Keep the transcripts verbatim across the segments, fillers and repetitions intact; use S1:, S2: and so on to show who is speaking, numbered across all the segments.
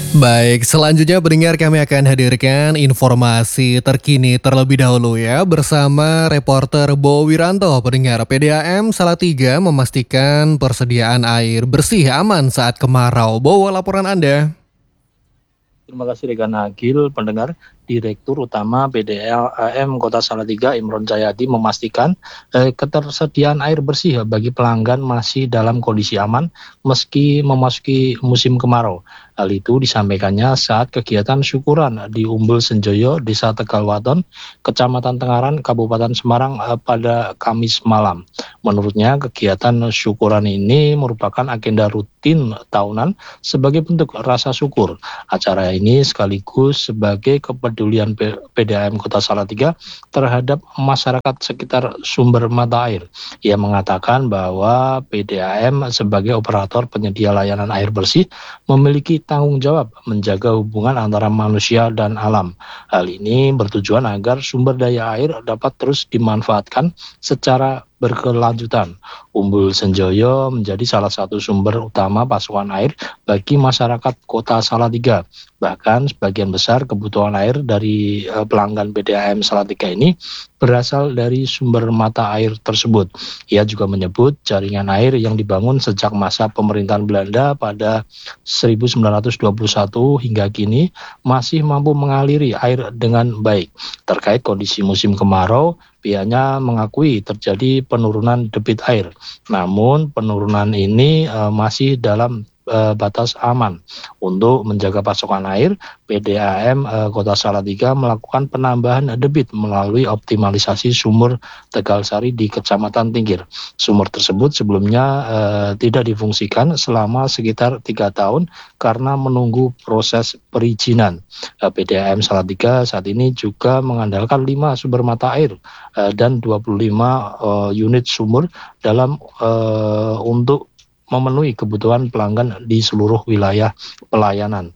S1: Baik, selanjutnya pendengar kami akan hadirkan informasi terkini terlebih dahulu ya bersama reporter Bo Wiranto. Pendengar, P D A M Salatiga memastikan persediaan air bersih aman saat kemarau. Bo, laporan Anda.
S2: Terima kasih rekan Agil, pendengar. Direktur Utama P D A M Kota Salatiga Imron Jayadi memastikan eh, ketersediaan air bersih bagi pelanggan masih dalam kondisi aman meski memasuki musim kemarau. Hal itu disampaikannya saat kegiatan syukuran di Umbul Senjoyo, Desa Tegalwaton, Kecamatan Tengaran, Kabupaten Semarang eh, pada Kamis malam. Menurutnya kegiatan syukuran ini merupakan agenda rutin tahunan sebagai bentuk rasa syukur. Acara ini sekaligus sebagai kepedulian P D A M Kota Salatiga terhadap masyarakat sekitar sumber mata air. Ia mengatakan bahwa P D A M sebagai operator penyedia layanan air bersih memiliki tanggung jawab menjaga hubungan antara manusia dan alam. Hal ini bertujuan agar sumber daya air dapat terus dimanfaatkan secara berkelanjutan. Umbul Senjoyo menjadi salah satu sumber utama pasokan air bagi masyarakat Kota Salatiga. Bahkan sebagian besar kebutuhan air dari uh, pelanggan P D A M Salatiga ini berasal dari sumber mata air tersebut. Ia juga menyebut jaringan air yang dibangun sejak masa pemerintahan Belanda pada seribu sembilan ratus dua puluh satu hingga kini masih mampu mengaliri air dengan baik. Terkait kondisi musim kemarau, pihaknya mengakui terjadi penurunan debit air. Namun penurunan ini uh, masih dalam uh, batas aman. Untuk menjaga pasokan air, P D A M uh, Kota Salatiga melakukan penambahan debit melalui optimalisasi sumur Tegalsari di Kecamatan Tinggir. Sumur tersebut sebelumnya uh, tidak difungsikan selama sekitar tiga tahun karena menunggu proses perizinan. Uh, P D A M Salatiga saat ini juga mengandalkan lima sumber mata air uh, dan dua puluh lima uh, unit sumur dalam uh, untuk memenuhi kebutuhan pelanggan di seluruh wilayah pelayanan.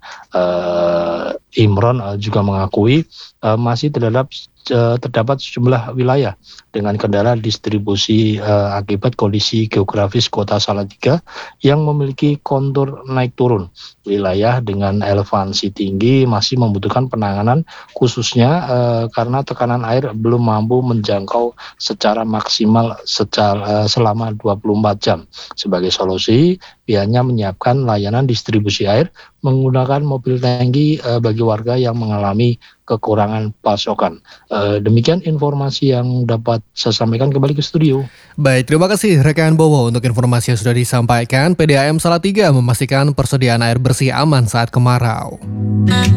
S2: Uh, Imron uh, juga mengakui uh, masih terdapat uh, terdapat sejumlah wilayah dengan kendala distribusi uh, akibat kondisi geografis Kota Salatiga yang memiliki kontur naik turun. Wilayah dengan elevasi tinggi masih membutuhkan penanganan khususnya uh, karena tekanan air belum mampu menjangkau secara maksimal secara, uh, selama dua puluh empat jam. Sebagai solusi, pihaknya menyiapkan layanan distribusi air menggunakan mobil tangki uh, bagi warga yang mengalami kekurangan pasokan. Uh, demikian informasi yang dapat saya sampaikan, kembali ke studio.
S1: Baik, terima kasih rekan Bowo untuk informasi yang sudah disampaikan. P D A M Salatiga memastikan persediaan air bersih aman saat kemarau.